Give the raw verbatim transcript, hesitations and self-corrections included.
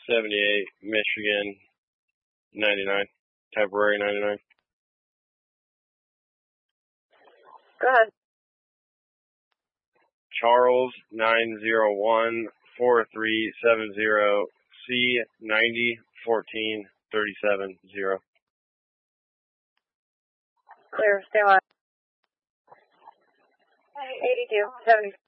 seventy-eight, Michigan, ninety-nine, temporary ninety-nine. Go ahead. Charles, nine zero one, four three seven zero, C, ninety, fourteen, thirty-seven, zero. Clear, stay on. eighty-two, seventy.